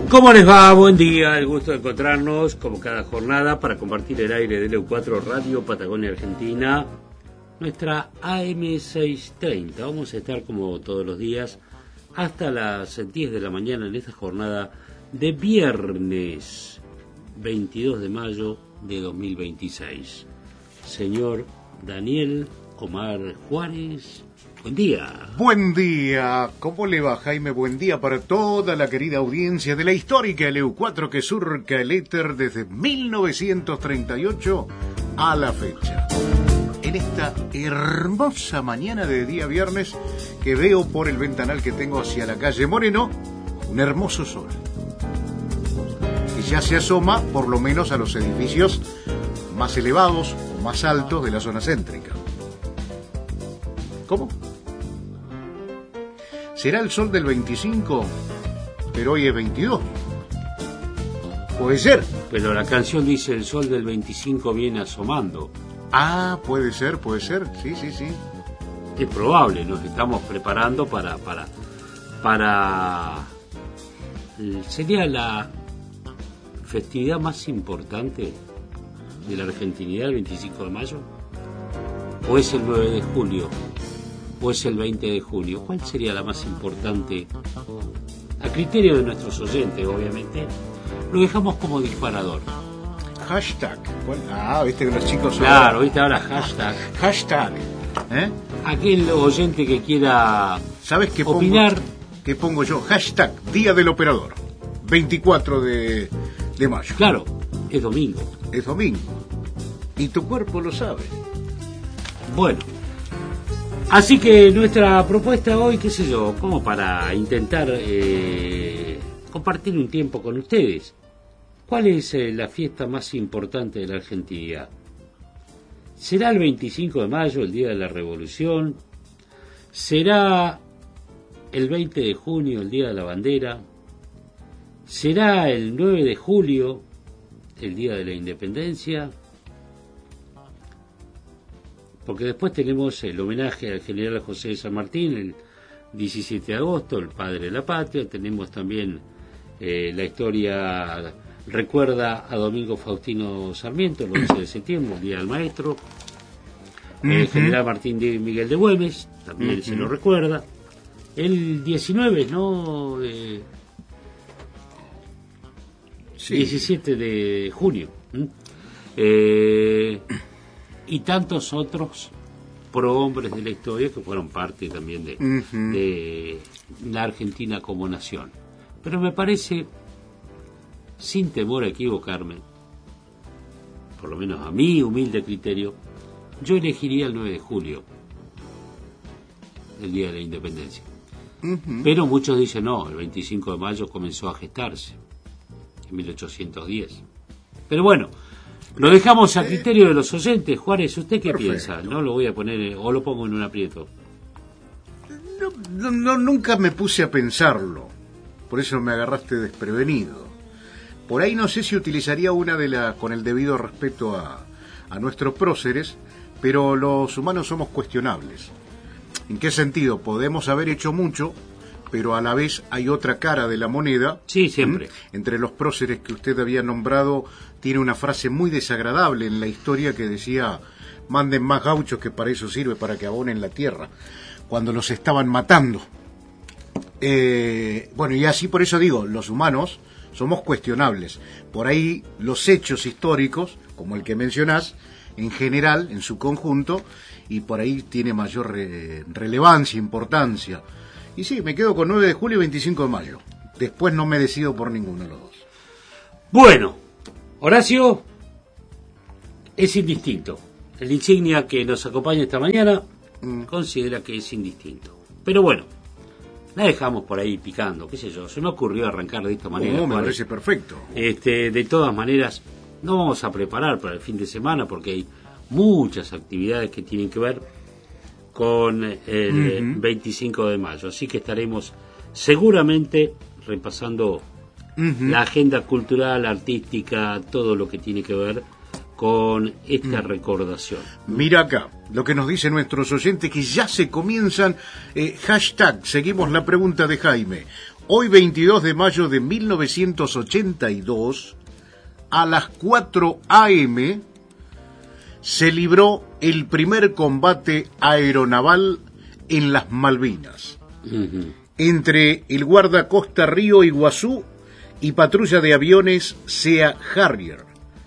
¿Cómo les va? Buen día, el gusto de encontrarnos como cada jornada para compartir el aire de LU4 Radio Patagonia Argentina, nuestra AM630. Vamos a estar como todos los días hasta las 10 de la mañana en esta jornada de viernes 22 de mayo de 2026. Señor Daniel Omar Juárez, buen día. Buen día, ¿cómo le va, Jaime? Buen día para toda la querida audiencia de la histórica LU4 que surca el éter desde 1938 a la fecha. En esta hermosa mañana de día viernes que veo por el ventanal que tengo hacia la calle Moreno, un hermoso sol. Que ya se asoma por lo menos a los edificios más elevados o más altos de la zona céntrica. ¿Cómo? ¿Será el sol del 25? Pero hoy es 22. Puede ser. Pero la canción dice el sol del 25 viene asomando. Ah, puede ser, sí. Es probable, nos estamos preparando para sería la festividad más importante de la argentinidad el 25 de mayo. ¿O es el 9 de julio? ¿O es el 20 de junio? ¿Cuál sería la más importante? A criterio de nuestros oyentes, obviamente, lo dejamos como disparador. Hashtag. ¿Cuál? Ah, viste que los chicos... Claro, viste ahora hashtag. Hashtag. Aquel oyente que quiera ¿sabes qué opinar... ¿Qué pongo yo? Hashtag Día del Operador. 24 de mayo. Claro, es domingo. Es domingo. Y tu cuerpo lo sabe. Bueno. Así que nuestra propuesta hoy, qué sé yo, como para intentar compartir un tiempo con ustedes. ¿Cuál es la fiesta más importante de la Argentina? ¿Será el 25 de mayo, el Día de la Revolución? ¿Será el 20 de junio, el Día de la Bandera? ¿Será el 9 de julio, el Día de la Independencia? Porque después tenemos el homenaje al general José de San Martín, el 17 de agosto, el padre de la patria. Tenemos también la historia, recuerda a Domingo Faustino Sarmiento, el 11 de septiembre, el Día del Maestro. El general Martín de Miguel de Güemes, también se lo recuerda. El 19, ¿no? Sí. 17 de junio. Y tantos otros prohombres de la historia que fueron parte también de la Argentina como nación. Pero me parece, sin temor a equivocarme, por lo menos a mi humilde criterio, yo elegiría el 9 de julio, el Día de la Independencia. Pero muchos dicen, no, el 25 de mayo comenzó a gestarse, en 1810. Pero bueno, lo dejamos a criterio de los oyentes. Juárez, ¿usted qué piensa? No lo voy a poner, o lo pongo en un aprieto. No, nunca me puse a pensarlo. Por eso me agarraste desprevenido. Por ahí no sé si utilizaría una con el debido respeto a nuestros próceres, pero los humanos somos cuestionables. ¿En qué sentido? Podemos haber hecho mucho, pero a la vez hay otra cara de la moneda. Sí, siempre. Entre los próceres que usted había nombrado, tiene una frase muy desagradable en la historia que decía: manden más gauchos, que para eso sirve, para que abonen la tierra, cuando los estaban matando. Bueno, y así por eso digo, los humanos somos cuestionables. Por ahí los hechos históricos, como el que mencionás, en general, en su conjunto, y por ahí tiene mayor relevancia, importancia. Y sí, me quedo con 9 de julio y 25 de mayo. Después no me decido por ninguno de los dos. Bueno, Horacio es indistinto. El insignia que nos acompaña esta mañana considera que es indistinto. Pero bueno, la dejamos por ahí picando, qué sé yo. Se me ocurrió arrancar de esta manera. No, me parece perfecto. De todas maneras, no vamos a preparar para el fin de semana porque hay muchas actividades que tienen que ver con el 25 de mayo. Así que estaremos seguramente repasando la agenda cultural, artística, todo lo que tiene que ver con esta recordación. Mira acá, lo que nos dicen nuestros oyentes, que ya se comienzan, hashtag, seguimos la pregunta de Jaime. Hoy 22 de mayo de 1982, a las 4 a.m., se libró el primer combate aeronaval en las Malvinas, entre el guardacosta Río Iguazú y patrulla de aviones Sea Harrier.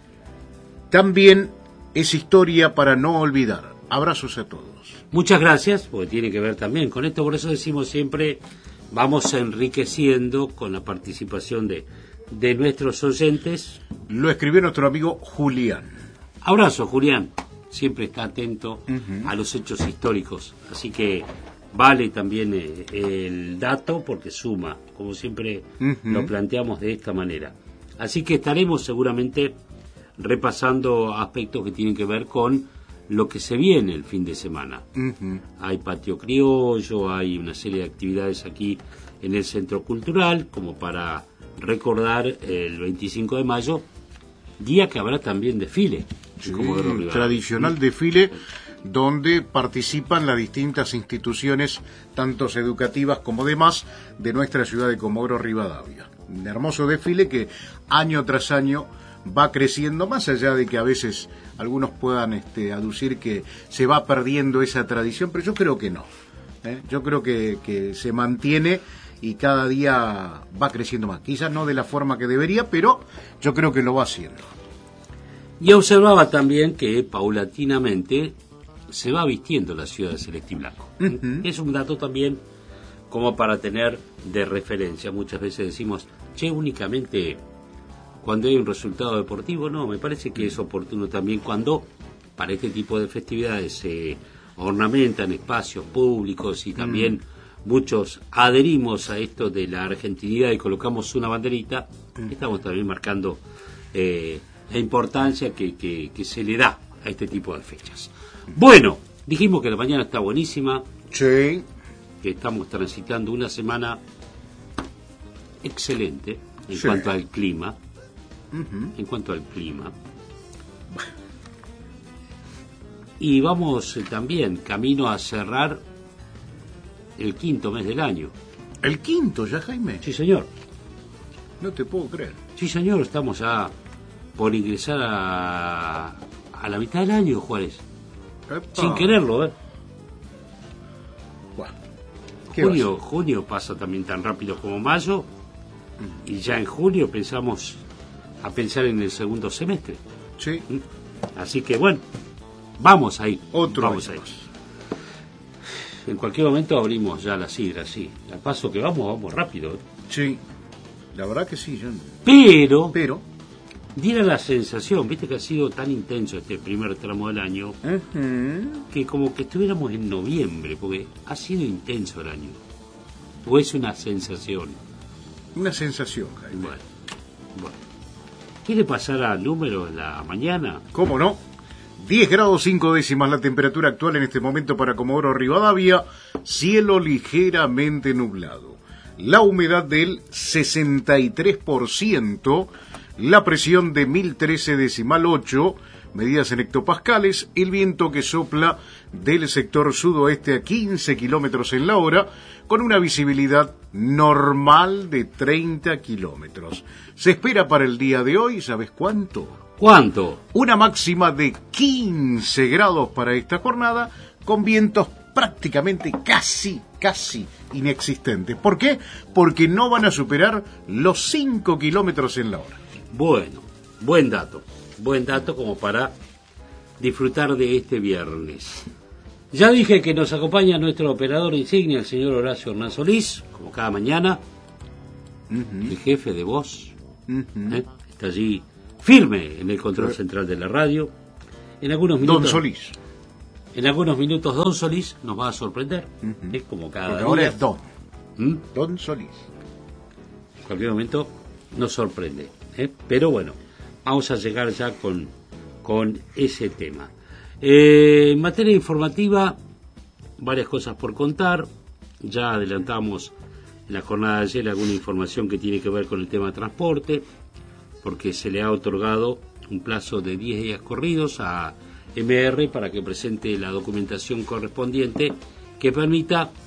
También es historia para no olvidar. Abrazos a todos. Muchas gracias, porque tiene que ver también con esto, por eso decimos siempre, vamos enriqueciendo con la participación de nuestros oyentes. Lo escribió nuestro amigo Julián. Abrazo, Julián. Siempre está atento a los hechos históricos. Así que vale también el dato porque suma, como siempre lo planteamos de esta manera. Así que estaremos seguramente repasando aspectos que tienen que ver con lo que se viene el fin de semana. Hay patio criollo, hay una serie de actividades aquí en el Centro Cultural, como para recordar el 25 de mayo, día que habrá también desfile. Sí, tradicional desfile donde participan las distintas instituciones, tanto educativas como demás, de nuestra ciudad de Comodoro Rivadavia. Un hermoso desfile que año tras año va creciendo, más allá de que a veces algunos puedan aducir que se va perdiendo esa tradición, pero yo creo que no. Yo creo que se mantiene y cada día va creciendo más. Quizás no de la forma que debería, pero yo creo que lo va haciendo. Y observaba también que paulatinamente se va vistiendo la ciudad de Celeste y Blanco. Es un dato también como para tener de referencia. Muchas veces decimos, únicamente cuando hay un resultado deportivo. No, me parece que es oportuno también cuando para este tipo de festividades se ornamentan espacios públicos y también muchos adherimos a esto de la argentinidad y colocamos una banderita. Estamos también marcando la importancia que se le da a este tipo de fechas. Bueno, dijimos que la mañana está buenísima. Sí. Que estamos transitando una semana excelente en cuanto al clima. En cuanto al clima. Y vamos también camino a cerrar el quinto mes del año. ¿El quinto ya, Jaime? Sí, señor. No te puedo creer. Sí, señor, estamos ya por ingresar a la mitad del año, Juárez. ¡Epa! Sin quererlo, ¿eh? Bueno, junio pasa también tan rápido como mayo, y ya en junio pensamos a pensar en el segundo semestre. Sí. Así que bueno, vamos ahí. Vamos ahí. En cualquier momento abrimos ya la sidra, sí. Al paso que vamos rápido. Sí, la verdad que sí. Pero diera la sensación, viste que ha sido tan intenso este primer tramo del año, que como que estuviéramos en noviembre, porque ha sido intenso el año. ¿O es una sensación? Una sensación, Jaime. Bueno. ¿Quiere pasar al número en la mañana? ¿Cómo no? 10 grados 5 décimas la temperatura actual en este momento para Comodoro Rivadavia, cielo ligeramente nublado. La humedad del 63%, la presión de 1013,8, medidas en hectopascales, el viento que sopla del sector sudoeste a 15 kilómetros en la hora, con una visibilidad normal de 30 kilómetros. Se espera para el día de hoy, ¿sabes cuánto? ¿Cuánto? Una máxima de 15 grados para esta jornada, con vientos prácticamente casi inexistentes. ¿Por qué? Porque no van a superar los 5 kilómetros en la hora. Bueno, buen dato como para disfrutar de este viernes. Ya dije que nos acompaña nuestro operador insignia, el señor Horacio Hernán Solís, como cada mañana, el jefe de voz, está allí firme en el control central de la radio. En algunos minutos, Don Solís. En algunos minutos Don Solís nos va a sorprender, como cada día. Ahora es Don. Don Solís. En cualquier momento nos sorprende, pero bueno, vamos a llegar ya con ese tema. En materia informativa, varias cosas por contar. Ya adelantamos en la jornada de ayer alguna información que tiene que ver con el tema de transporte, porque se le ha otorgado un plazo de 10 días corridos a MR para que presente la documentación correspondiente que permita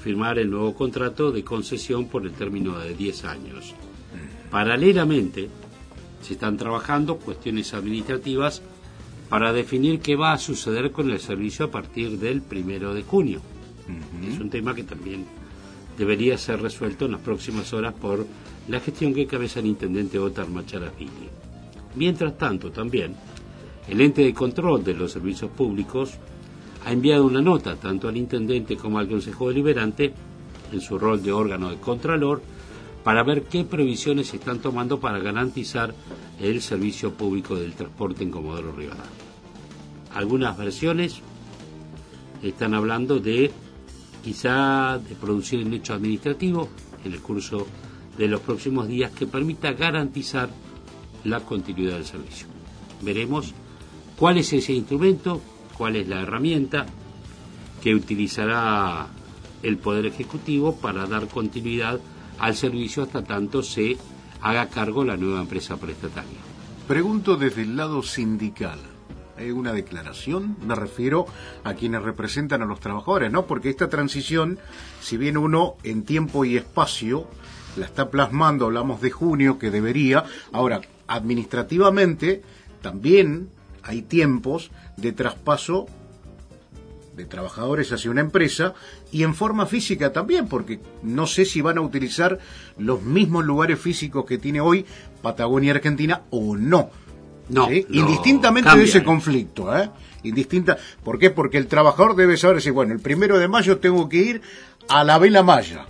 firmar el nuevo contrato de concesión por el término de 10 años. Paralelamente, se están trabajando cuestiones administrativas para definir qué va a suceder con el servicio a partir del 1 de junio. Es un tema que también debería ser resuelto en las próximas horas por la gestión que cabeza el intendente Óttar Macharashvili. Mientras tanto, también, el ente de control de los servicios públicos ha enviado una nota tanto al intendente como al Consejo Deliberante, en su rol de órgano de contralor, para ver qué previsiones se están tomando para garantizar el servicio público del transporte en Comodoro Rivadavia. Algunas versiones están hablando de quizá de producir un hecho administrativo en el curso de los próximos días que permita garantizar la continuidad del servicio. Veremos cuál es ese instrumento, cuál es la herramienta que utilizará el Poder Ejecutivo para dar continuidad al servicio hasta tanto se haga cargo la nueva empresa prestataria. Pregunto desde el lado sindical. ¿Hay una declaración? Me refiero a quienes representan a los trabajadores, ¿no? Porque esta transición, si bien uno en tiempo y espacio la está plasmando, hablamos de junio, que debería, ahora, administrativamente, también hay tiempos de traspaso de trabajadores hacia una empresa y en forma física también, porque no sé si van a utilizar los mismos lugares físicos que tiene hoy Patagonia Argentina o no. No, ¿sí? no, indistintamente cambia, de ese conflicto, ¿por qué? Porque el trabajador debe saber si, bueno, el 1 de mayo tengo que ir a la Vela Maya.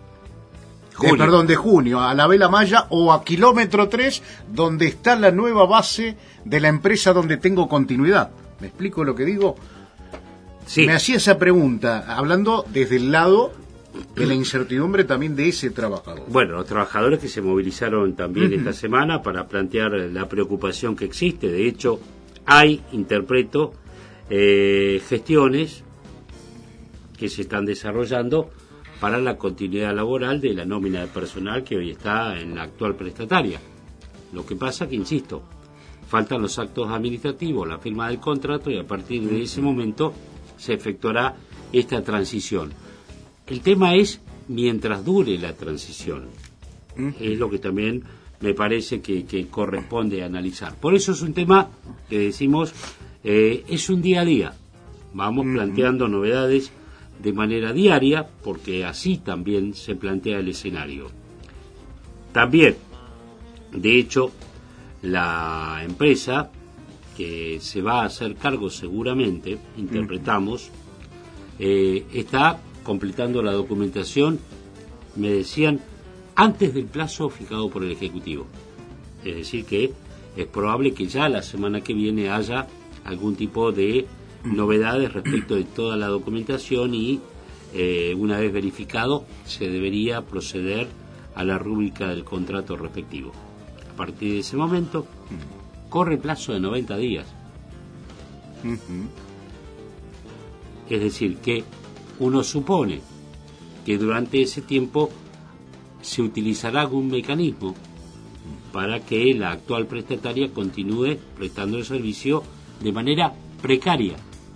De junio, a la Vela Maya o a kilómetro 3, donde está la nueva base de la empresa donde tengo continuidad. ¿Me explico lo que digo? Sí. Me hacía esa pregunta, hablando desde el lado de la incertidumbre también de ese trabajador. Bueno, los trabajadores que se movilizaron también esta semana para plantear la preocupación que existe. De hecho, interpreto, gestiones que se están desarrollando para la continuidad laboral de la nómina de personal que hoy está en la actual prestataria. Lo que pasa que, insisto, faltan los actos administrativos, la firma del contrato, y a partir de ese momento se efectuará esta transición. El tema es mientras dure la transición. Es lo que también me parece que corresponde analizar. Por eso es un tema que decimos, es un día a día. Vamos planteando novedades de manera diaria, porque así también se plantea el escenario. También, de hecho, la empresa que se va a hacer cargo seguramente, interpretamos, está completando la documentación, me decían, antes del plazo fijado por el Ejecutivo. Es decir, que es probable que ya la semana que viene haya algún tipo de novedades respecto de toda la documentación y una vez verificado se debería proceder a la rúbrica del contrato respectivo. A partir de ese momento corre el plazo de 90 días. Es decir, que uno supone que durante ese tiempo se utilizará algún mecanismo para que la actual prestataria continúe prestando el servicio de manera precaria,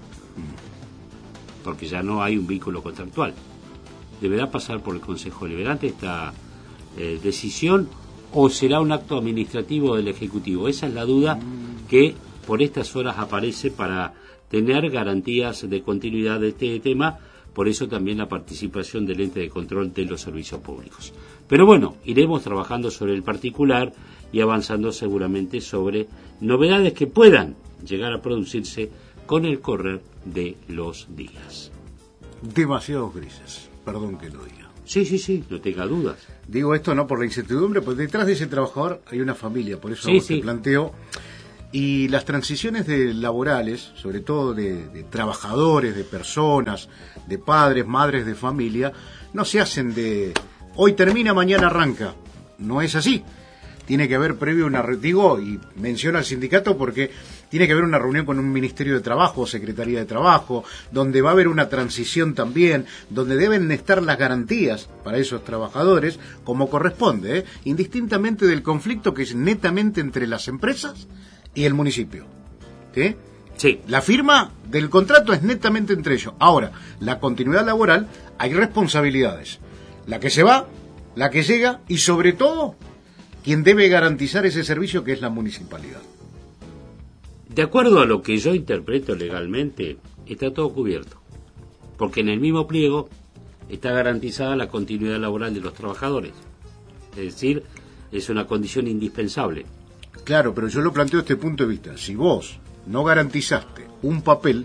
porque ya no hay un vínculo contractual. ¿Deberá pasar por el Consejo Deliberante esta decisión o será un acto administrativo del Ejecutivo? Esa es la duda que por estas horas aparece para tener garantías de continuidad de este tema. Por eso también la participación del ente de control de los servicios públicos. Pero bueno, iremos trabajando sobre el particular y avanzando seguramente sobre novedades que puedan llegar a producirse con el correr de los días. Demasiados grises, perdón que lo diga. Sí, no tenga dudas. Digo esto no por la incertidumbre, pues detrás de ese trabajador hay una familia, por eso se planteó. Y las transiciones laborales, sobre todo de trabajadores, de personas, de padres, madres de familia, no se hacen de hoy termina, mañana arranca. No es así. Tiene que haber previo y menciona al sindicato porque tiene que haber una reunión con un Ministerio de Trabajo, Secretaría de Trabajo, donde va a haber una transición también, donde deben estar las garantías para esos trabajadores, como corresponde, indistintamente del conflicto que es netamente entre las empresas y el municipio. ¿Sí? Sí. La firma del contrato es netamente entre ellos. Ahora, la continuidad laboral, hay responsabilidades. La que se va, la que llega y sobre todo, quien debe garantizar ese servicio, que es la municipalidad. De acuerdo a lo que yo interpreto legalmente, está todo cubierto. Porque en el mismo pliego está garantizada la continuidad laboral de los trabajadores. Es decir, es una condición indispensable. Claro, pero yo lo planteo desde este punto de vista. Si vos no garantizaste un papel,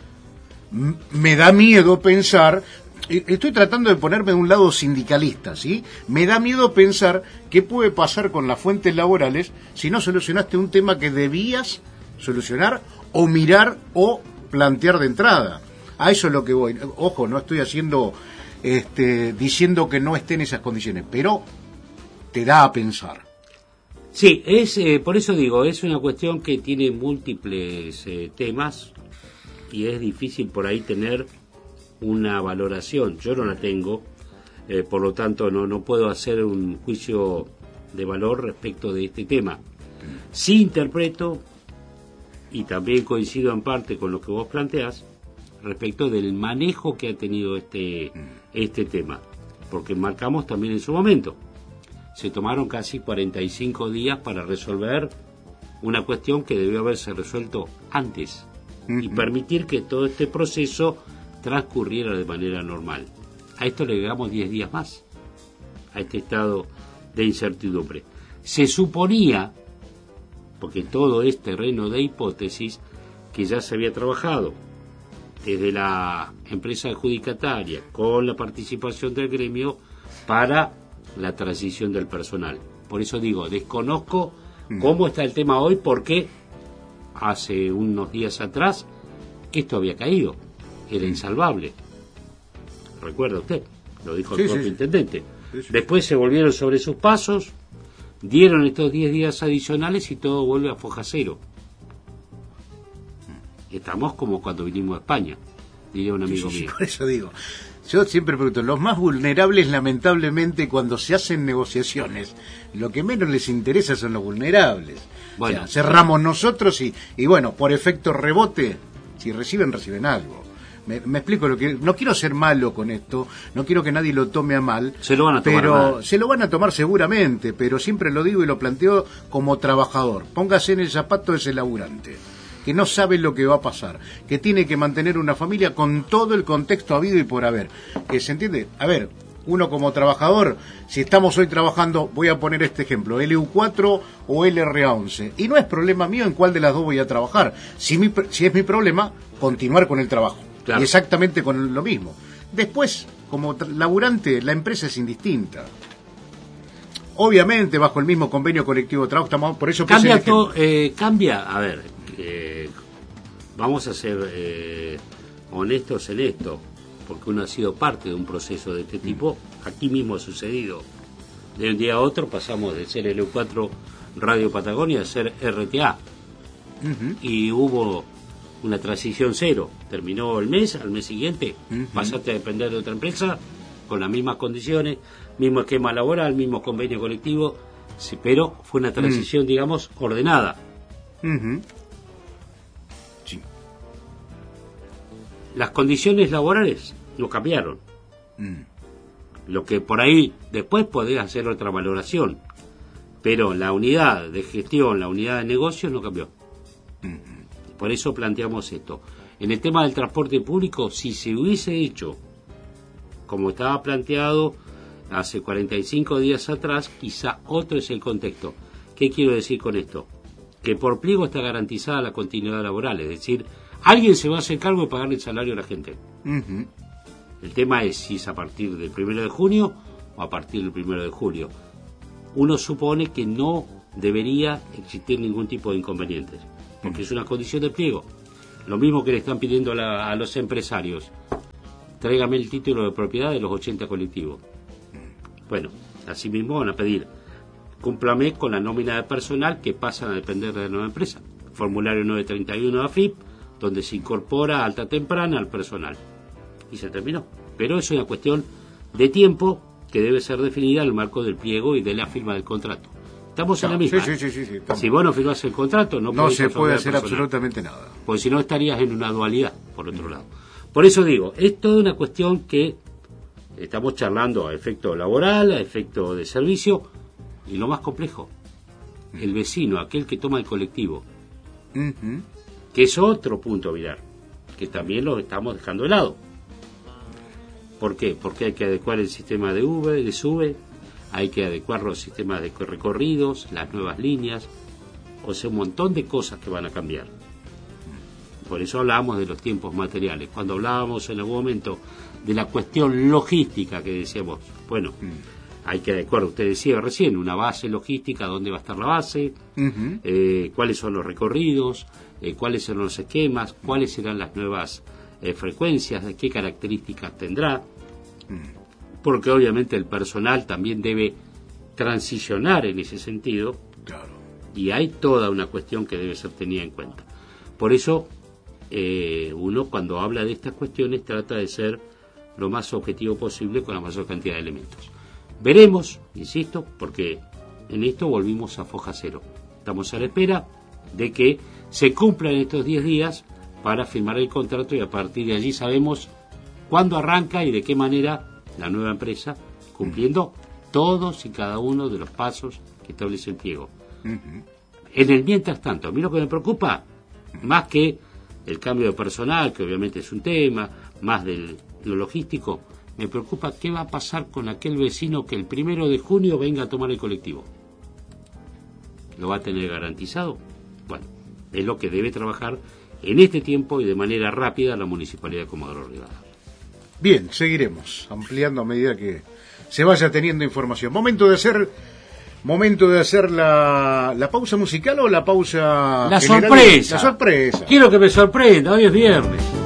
me da miedo pensar, estoy tratando de ponerme de un lado sindicalista, ¿sí? Me da miedo pensar qué puede pasar con las fuentes laborales si no solucionaste un tema que debías solucionar o mirar o plantear de entrada. A eso es lo que voy. Ojo, no estoy haciendo, diciendo que no esté en esas condiciones, pero te da a pensar. Sí, por eso digo, es una cuestión que tiene múltiples temas y es difícil por ahí tener una valoración. Yo no la tengo, por lo tanto no puedo hacer un juicio de valor respecto de este tema. Sí interpreto, y también coincido en parte con lo que vos planteás, respecto del manejo que ha tenido este tema, porque marcamos también en su momento. Se tomaron casi 45 días para resolver una cuestión que debió haberse resuelto antes y permitir que todo este proceso transcurriera de manera normal. A esto le agregamos 10 días más, a este estado de incertidumbre. Se suponía, porque todo es terreno de hipótesis, que ya se había trabajado desde la empresa adjudicataria con la participación del gremio para la transición del personal. Por eso digo, desconozco cómo está el tema hoy, porque hace unos días atrás esto había caído, era insalvable. ¿Recuerda usted? Lo dijo el propio intendente. Sí. Después se volvieron sobre sus pasos, dieron estos 10 días adicionales y todo vuelve a foja cero. Estamos como cuando vinimos a España, diría un amigo mío. Por eso digo, yo siempre pregunto, los más vulnerables, lamentablemente, cuando se hacen negociaciones, lo que menos les interesa son los vulnerables. Bueno, o sea, cerramos nosotros y bueno, por efecto rebote, si reciben algo. Me explico, lo que no quiero ser malo con esto, no quiero que nadie lo tome a mal. Se lo van a tomar pero mal. Se lo van a tomar seguramente, pero siempre lo digo y lo planteo como trabajador. Póngase en el zapato de ese laburante, que no sabe lo que va a pasar, que tiene que mantener una familia con todo el contexto habido y por haber. ¿Que se entiende? A ver, uno como trabajador, si estamos hoy trabajando, voy a poner este ejemplo, LU4 o LRA11, y no es problema mío en cuál de las dos voy a trabajar. Si es mi problema, continuar con el trabajo. Claro. Y exactamente con lo mismo. Después, como laburante, la empresa es indistinta. Obviamente, bajo el mismo convenio colectivo de trabajo, estamos, por eso cambia todo, cambia, a ver, vamos a ser honestos en esto, porque uno ha sido parte de un proceso de este tipo. Aquí mismo ha sucedido. De un día a otro pasamos de ser LU4 Radio Patagonia a ser RTA. Y hubo una transición cero. Terminó el mes, al mes siguiente pasaste a depender de otra empresa con las mismas condiciones, mismo esquema laboral, mismo convenio colectivo, sí, pero fue una transición, digamos, ordenada. Sí. Las condiciones laborales no cambiaron. Lo que por ahí después podés hacer otra valoración, pero la unidad de gestión, la unidad de negocios no cambió. Por eso planteamos esto. En el tema del transporte público, si se hubiese hecho como estaba planteado hace 45 días atrás, quizá otro es el contexto. ¿Qué quiero decir con esto? Que por pliego está garantizada la continuidad laboral, es decir, alguien se va a hacer cargo de pagarle el salario a la gente. El tema es si es a partir del 1 de junio o a partir del 1 de julio. Uno supone que no debería existir ningún tipo de inconvenientes, porque es una condición de pliego. Lo mismo que le están pidiendo a los empresarios. Tráigame el título de propiedad de los 80 colectivos. Bueno, así mismo van a pedir, cúmplame con la nómina de personal que pasan a depender de la nueva empresa. Formulario 931 de AFIP, donde se incorpora alta temprana al personal. Y se terminó. Pero es una cuestión de tiempo que debe ser definida en el marco del pliego y de la firma del contrato. Estamos en la misma. Sí, si vos no firmás el contrato, no se puede hacer absolutamente nada. Porque si no estarías en una dualidad, por otro lado. Por eso digo, es toda una cuestión que estamos charlando a efecto laboral, a efecto de servicio, y lo más complejo, el vecino, aquel que toma el colectivo, que es otro punto a mirar, que también lo estamos dejando de lado. ¿Por qué? Porque hay que adecuar el sistema de SUBE, hay que adecuar los sistemas de recorridos, las nuevas líneas, o sea, un montón de cosas que van a cambiar. Por eso hablábamos de los tiempos materiales. Cuando hablábamos en algún momento de la cuestión logística que decíamos, bueno, hay que adecuar, usted decía recién, una base logística, dónde va a estar la base, cuáles son los recorridos, cuáles son los esquemas, cuáles serán las nuevas frecuencias, de qué características tendrá, porque obviamente el personal también debe transicionar en ese sentido, claro. Y hay toda una cuestión que debe ser tenida en cuenta. Por eso uno cuando habla de estas cuestiones trata de ser lo más objetivo posible con la mayor cantidad de elementos. Veremos, insisto, porque en esto volvimos a foja cero. Estamos a la espera de que se cumplan estos 10 días para firmar el contrato y a partir de allí sabemos cuándo arranca y de qué manera la nueva empresa, cumpliendo todos y cada uno de los pasos que establece el pliego. En el mientras tanto, a mí lo que me preocupa, más que el cambio de personal, que obviamente es un tema, más de lo logístico, me preocupa qué va a pasar con aquel vecino que el 1 de junio venga a tomar el colectivo. ¿Lo va a tener garantizado? Bueno, es lo que debe trabajar en este tiempo y de manera rápida la Municipalidad de Comodoro Rivadavia. Bien, seguiremos ampliando a medida que se vaya teniendo información. Momento de hacer la pausa musical o la pausa La general? sorpresa. La sorpresa. Quiero que me sorprenda, hoy es viernes.